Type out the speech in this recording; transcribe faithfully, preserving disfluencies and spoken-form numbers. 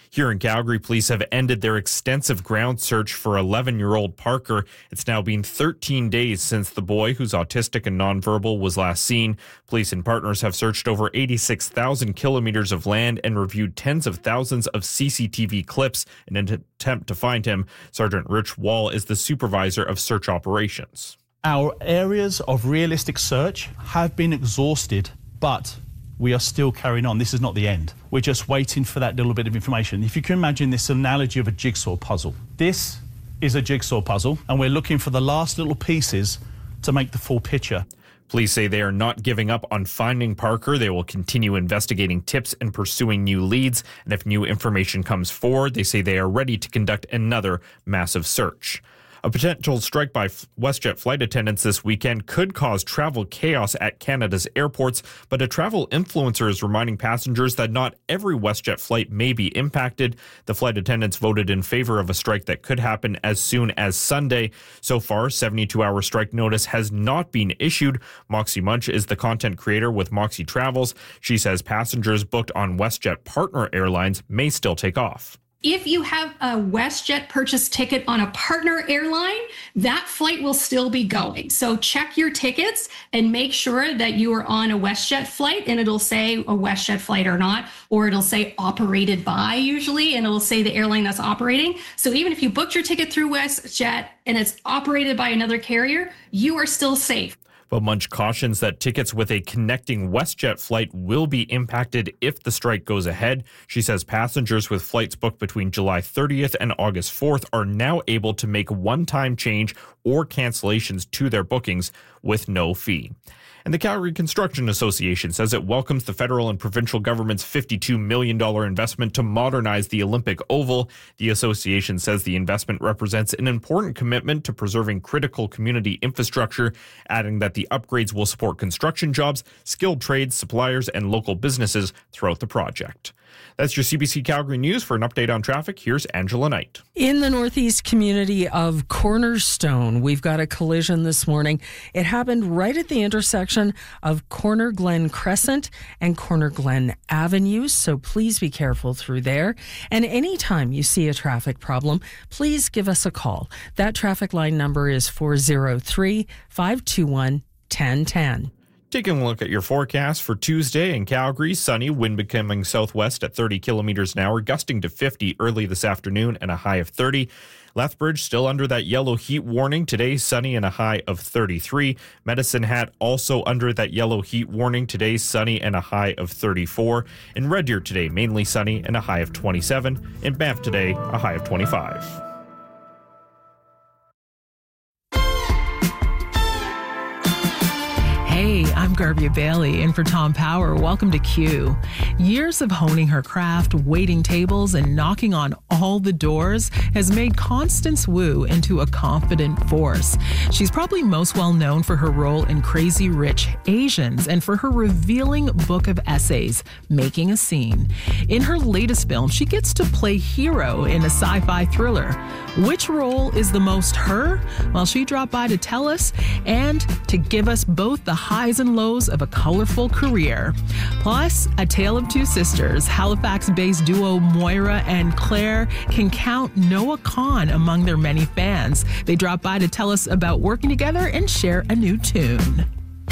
Here in Calgary, police have ended their extensive ground search for eleven-year-old Parker. It's now been thirteen days since the boy, who's autistic and nonverbal, was last seen. Police and partners have searched over eighty-six thousand kilometers of land and reviewed tens of thousands of C C T V clips in an attempt to find him. Sergeant Rich Wall is the supervisor of search operations. Our areas of realistic search have been exhausted, but we are still carrying on. This is not the end. We're just waiting for that little bit of information. If you can imagine this analogy of a jigsaw puzzle. This is a jigsaw puzzle, and we're looking for the last little pieces to make the full picture. Police say they are not giving up on finding Parker. They will continue investigating tips and pursuing new leads. And if new information comes forward, they say they are ready to conduct another massive search. A potential strike by WestJet flight attendants this weekend could cause travel chaos at Canada's airports, but a travel influencer is reminding passengers that not every WestJet flight may be impacted. The flight attendants voted in favor of a strike that could happen as soon as Sunday. So far, seventy-two hour strike notice has not been issued. Moxie Munch is the content creator with Moxie Travels. She says passengers booked on WestJet partner airlines may still take off. If you have a WestJet purchase ticket on a partner airline, that flight will still be going. So check your tickets and make sure that you are on a WestJet flight, and it'll say a WestJet flight or not, or it'll say operated by usually, and it'll say the airline that's operating. So even if you booked your ticket through WestJet and it's operated by another carrier, you are still safe. But Munch cautions that tickets with a connecting WestJet flight will be impacted if the strike goes ahead. She says passengers with flights booked between July thirtieth and August fourth are now able to make one-time change or cancellations to their bookings with no fee. And the Calgary Construction Association says it welcomes the federal and provincial government's fifty-two million dollars investment to modernize the Olympic Oval. The association says the investment represents an important commitment to preserving critical community infrastructure, adding that the upgrades will support construction jobs, skilled trades, suppliers, and local businesses throughout the project. That's your C B C Calgary News. For an update on traffic, here's Angela Knight. In the northeast community of Cornerstone, we've got a collision this morning. It happened right at the intersection of Corner Glen Crescent and Corner Glen Avenue, so please be careful through there. And anytime you see a traffic problem, please give us a call. That traffic line number is four oh three, five two one, one oh one oh. Taking a look at your forecast for Tuesday in Calgary, sunny, wind becoming southwest at thirty kilometers an hour, gusting to fifty early this afternoon and a high of thirty. Lethbridge still under that yellow heat warning. Today, sunny and a high of thirty-three. Medicine Hat also under that yellow heat warning. Today, sunny and a high of thirty-four. In Red Deer today, mainly sunny and a high of twenty-seven. In Banff today, a high of twenty-five. Hey, I'm Garbia Bailey, in for Tom Power. Welcome to Q. Years of honing her craft, waiting tables, and knocking on all the doors has made Constance Wu into a confident force. She's probably most well known for her role in Crazy Rich Asians and for her revealing book of essays, Making a Scene. In her latest film, she gets to play hero in a sci-fi thriller. Which role is the most her? Well, she dropped by to tell us and to give us both the highs and lows of a colorful career. Plus, a tale of two sisters. Halifax-based duo Moira and Claire can count Noah Kahan among their many fans. They drop by to tell us about working together and share a new tune.